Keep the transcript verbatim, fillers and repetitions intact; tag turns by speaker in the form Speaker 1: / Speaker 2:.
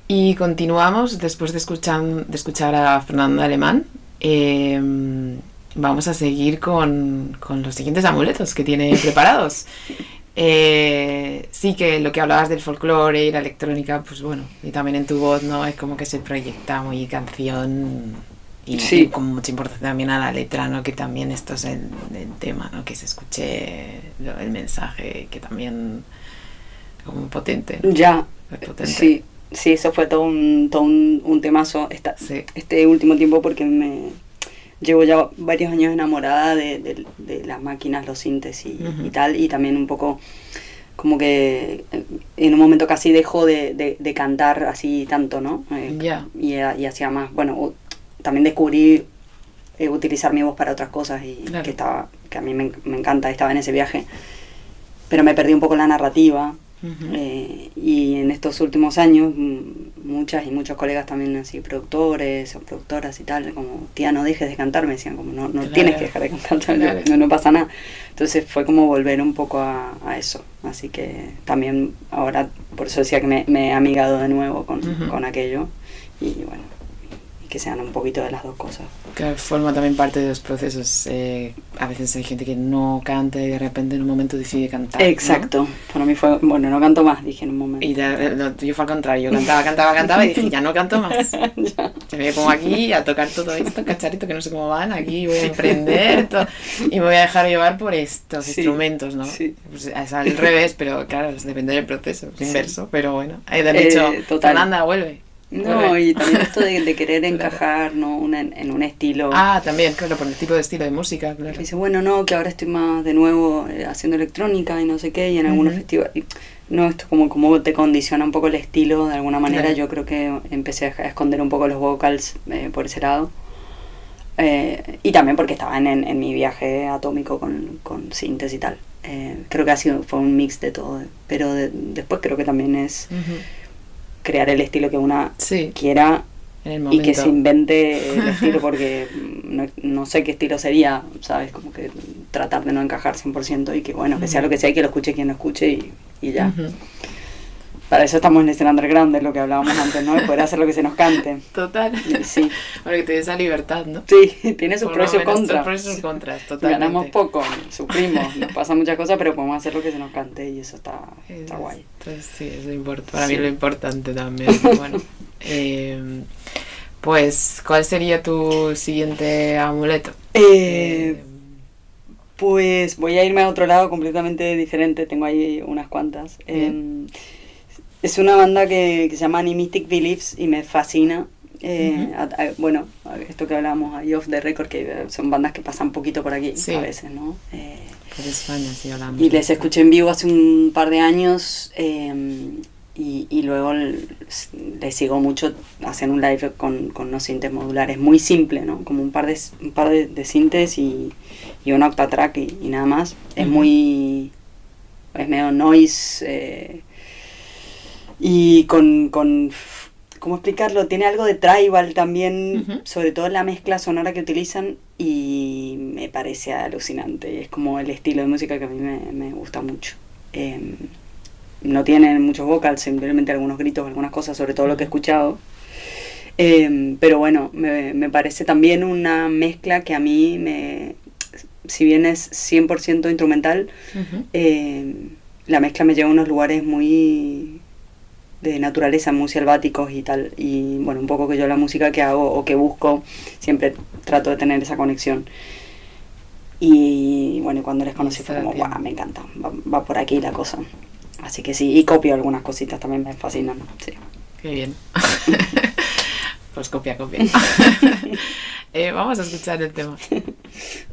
Speaker 1: Y continuamos después de escuchar, de escuchar a Fernando Alemán. Eh, vamos a seguir con, con los siguientes amuletos que tiene preparados. Eh, sí, que lo que hablabas del folclore y la electrónica, pues bueno, y también en tu voz, ¿no? Es como que se proyecta muy canción y,
Speaker 2: sí.
Speaker 1: y con mucha importancia también a la letra, ¿no? Que también esto es el, el tema, ¿no? Que se escuche lo, el mensaje, que también como potente, ¿no?
Speaker 2: Ya,
Speaker 1: potente.
Speaker 2: sí. Sí, eso fue todo un, todo un, un temazo esta,
Speaker 1: sí.
Speaker 2: este último tiempo, porque me llevo ya varios años enamorada de, de, de las máquinas, los sintes y, uh-huh. y tal, y también un poco como que en un momento casi dejo de, de, de cantar así tanto, ¿no? Eh,
Speaker 1: yeah.
Speaker 2: y, y hacía más, bueno, también descubrí eh, utilizar mi voz para otras cosas y
Speaker 1: claro.
Speaker 2: que estaba, que a mí me, me encanta, estaba en ese viaje, pero me perdí un poco la narrativa. Uh-huh. Eh, y en estos últimos años muchas y muchos colegas también así productores o productoras y tal, como tía, no dejes de cantar, me decían como no, no claro. tienes que dejar de cantar, claro. no, no pasa nada. Entonces fue como volver un poco a, a eso, así que también ahora por eso decía que me, me he amigado de nuevo con, uh-huh. con aquello y bueno, que sean un poquito de las dos cosas.
Speaker 1: Que forma también parte de los procesos. Eh, a veces hay gente que no canta y de repente en un momento decide cantar.
Speaker 2: Exacto. ¿No? Para mí fue, bueno, no canto más, dije en un momento.
Speaker 1: Y de, no, yo fue al contrario, yo cantaba, cantaba, cantaba y dije, ya no canto más. ya. Me voy como aquí a tocar todo esto, cacharito, que no sé cómo van, aquí voy a emprender todo, y me voy a dejar llevar por estos sí, instrumentos, ¿no?
Speaker 2: Sí.
Speaker 1: Pues es al revés, pero claro, depende del proceso, es sí. inverso, pero bueno. Ahí de hecho, eh, Fernanda, vuelve.
Speaker 2: No, y también esto de, de querer encajar, ¿no? Una, en un estilo.
Speaker 1: Ah, también, claro, por el tipo de estilo de música, claro.
Speaker 2: Dice, bueno, no, que ahora estoy más de nuevo eh, haciendo electrónica y no sé qué, y en uh-huh. algunos festivales. No, esto como, como te condiciona un poco el estilo, de alguna manera. Claro. Yo creo que empecé a esconder un poco los vocals eh, por ese lado. Eh, y también porque estaba en, en, en mi viaje atómico con, con sintes y tal. Eh, creo que ha sido, fue un mix de todo, pero de, después creo que también es. Uh-huh. Crear el estilo que una
Speaker 1: sí,
Speaker 2: quiera y que se invente el estilo, porque no, no sé qué estilo sería, ¿sabes? Como que tratar de no encajar cien por ciento y que bueno, uh-huh. que sea lo que sea y que lo escuche quien lo escuche y, y ya. Uh-huh. Para eso estamos en escena underground, es lo que hablábamos antes, ¿no? Y poder hacer lo que se nos cante.
Speaker 1: Total.
Speaker 2: Sí.
Speaker 1: Porque te da esa libertad, ¿no?
Speaker 2: Sí, tiene sus pros y contras.
Speaker 1: Sus pros y sus contras, totalmente.
Speaker 2: Ganamos poco, sufrimos, nos pasan muchas cosas, pero podemos hacer lo que se nos cante y eso está, está
Speaker 1: es,
Speaker 2: guay.
Speaker 1: Entonces, sí, es lo importante. Para sí. mí es lo importante también. Bueno, eh, pues, ¿cuál sería tu siguiente amuleto?
Speaker 2: Eh... eh pues voy a irme a otro lado completamente diferente, tengo ahí unas cuantas. Eh, Es una banda que, que se llama Animistic Beliefs y me fascina. Eh, uh-huh. a, a, bueno, esto que hablábamos ahí off the record, que son bandas que pasan un poquito por aquí sí. a veces, ¿no? Eh,
Speaker 1: por España, sí, hablamos.
Speaker 2: Y les escuché en vivo hace un par de años eh, y, y luego les sigo mucho. Hacen un live con, con unos sintes modulares muy simple, ¿no? Como un par de, un par de, de sintes y, y un octatrack y, y nada más. Uh-huh. Es muy... es medio noise... Eh, y con, con, ¿cómo explicarlo? Tiene algo de tribal también, uh-huh. sobre todo en la mezcla sonora que utilizan, y me parece alucinante. Es como el estilo de música que a mí me, me gusta mucho. Eh, no tienen muchos vocals, simplemente algunos gritos, algunas cosas, sobre todo uh-huh. lo que he escuchado. Eh, pero bueno, me, me parece también una mezcla que a mí, me, si bien es cien por ciento instrumental, uh-huh. eh, la mezcla me lleva a unos lugares muy... de naturaleza, muy selváticos y tal, y bueno, un poco que yo la música que hago o que busco, siempre trato de tener esa conexión. Y bueno, cuando les conocí fue como, guau, me encanta, va, va por aquí la cosa. Así que sí, y copio algunas cositas, también me fascinan, sí.
Speaker 1: Qué bien. Pues copia, copia. eh, vamos a escuchar el tema.